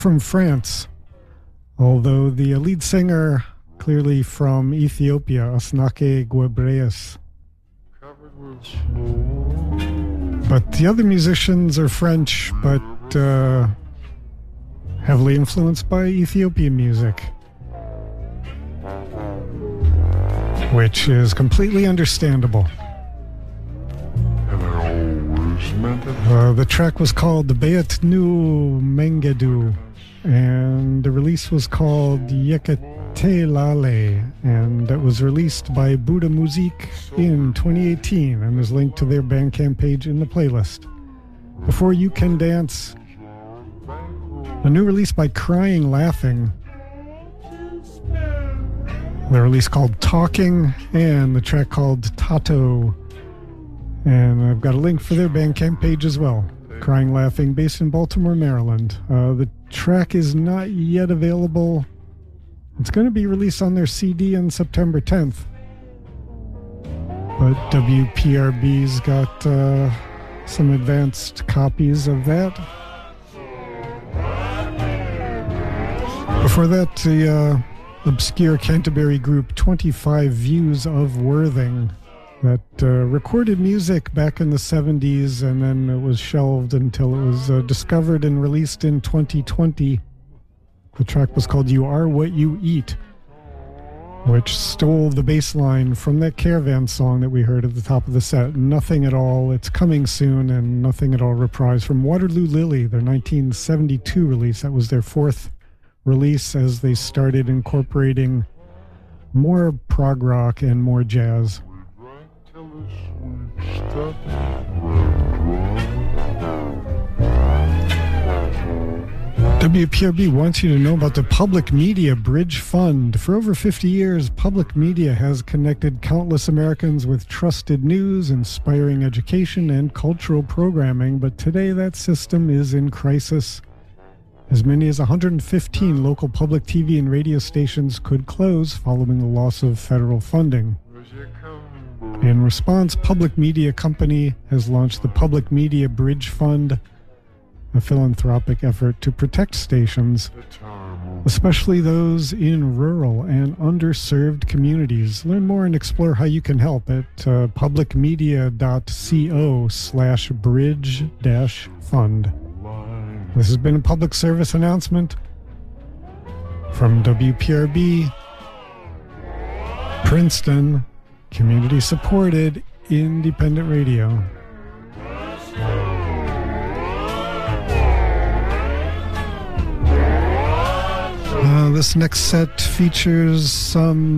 from France, although the lead singer clearly from Ethiopia, Asnake Guebreus. But the other musicians are French, but heavily influenced by Ethiopian music, which is completely understandable. The track was called Bayat Nu Mengedu, and the release was called Yekatelale, and it was released by Buddha Music in 2018 and is linked to their Bandcamp page in the playlist. Before You Can Dance, a new release by Crying Laughing, the release called Talking, and the track called Tato. And I've got a link for their Bandcamp page as well. Crying Laughing, based in Baltimore, Maryland. The track is not yet available. It's going to be released on their CD on September 10th. But WPRB's got some advanced copies of that. Before that, the obscure Canterbury group 25 Views of Worthing, that recorded music back in the 70s, and then it was shelved until it was discovered and released in 2020. The track was called You Are What You Eat, which stole the bass line from that Caravan song that we heard at the top of the set. Nothing at All, It's Coming Soon, and Nothing at All reprised from Waterloo Lily, their 1972 release. That was their fourth release as they started incorporating more prog rock and more jazz. WPRB wants you to know about the Public Media Bridge Fund. For over 50 years, Public Media has connected countless Americans with trusted news, inspiring education, and cultural programming, but today that system is in crisis. As many as 115 local public TV and radio stations could close following the loss of federal funding. In response, Public Media Company has launched the Public Media Bridge Fund, a philanthropic effort to protect stations, especially those in rural and underserved communities. Learn more and explore how you can help at publicmedia.co/bridge-fund. This has been a public service announcement from WPRB, Princeton, community-supported independent radio. This next set features some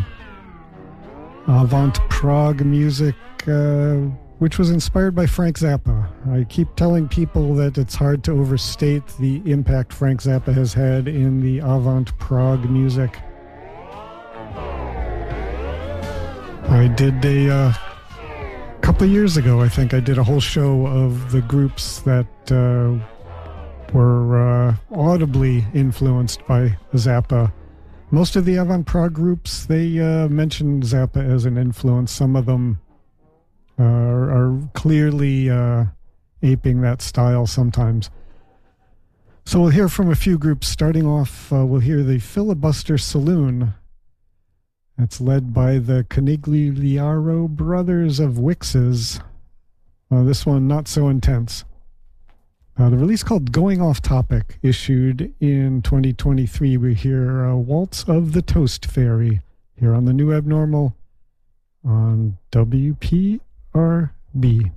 avant-prog music, which was inspired by Frank Zappa. I keep telling people that it's hard to overstate the impact Frank Zappa has had in the avant-prog music. I did a couple of years ago, I think, I did a whole show of the groups that were audibly influenced by Zappa. Most of the avant-prog groups, they mentioned Zappa as an influence. Some of them are clearly aping that style sometimes. So we'll hear from a few groups. Starting off, we'll hear the Filibuster Saloon. It's led by the Conigliaro brothers of Wixes. This one, not so intense. The release called Going Off Topic, issued in 2023. We hear Waltz of the Toast Fairy here on the New Abnormal on WPRB.